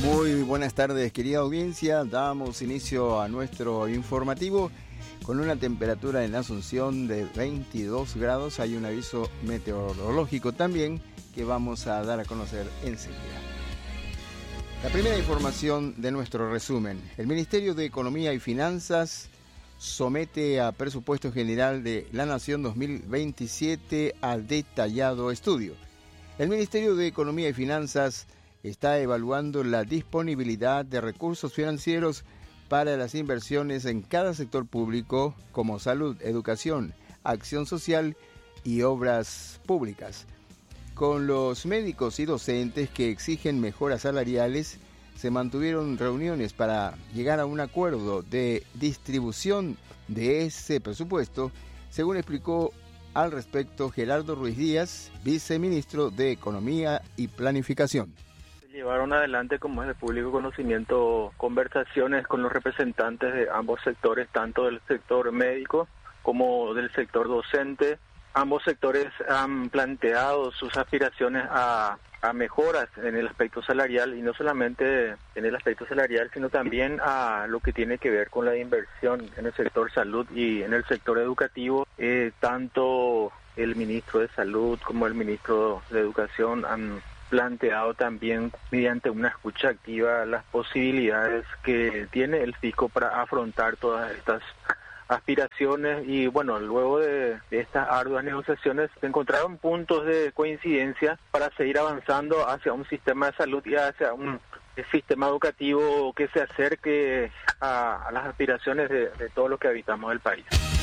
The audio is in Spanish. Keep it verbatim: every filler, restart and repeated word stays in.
Muy buenas tardes, querida audiencia. Damos inicio a nuestro informativo con una temperatura en Asunción de veintidós grados. Hay un aviso meteorológico también que vamos a dar a conocer enseguida. La primera información de nuestro resumen. El Ministerio de Economía y Finanzas somete a Presupuesto General de la Nación dos mil veintisiete a detallado estudio. El Ministerio de Economía y Finanzas está evaluando la disponibilidad de recursos financieros para las inversiones en cada sector público como salud, educación, acción social y obras públicas. Con los médicos y docentes que exigen mejoras salariales, se mantuvieron reuniones para llegar a un acuerdo de distribución de ese presupuesto, según explicó al respecto Gerardo Ruiz Díaz, viceministro de Economía y Planificación. Llevaron adelante, como es de público conocimiento, conversaciones con los representantes de ambos sectores, tanto del sector médico como del sector docente. Ambos sectores han planteado sus aspiraciones a, a mejoras en el aspecto salarial, y no solamente en el aspecto salarial, sino también a lo que tiene que ver con la inversión en el sector salud y en el sector educativo. Eh, tanto el ministro de Salud como el ministro de Educación han planteado también, mediante una escucha activa, las posibilidades que tiene el fisco para afrontar todas estas aspiraciones. Y bueno, luego de, de estas arduas negociaciones se encontraron puntos de coincidencia para seguir avanzando hacia un sistema de salud y hacia un sistema educativo que se acerque a, a las aspiraciones de, de todos los que habitamos el país.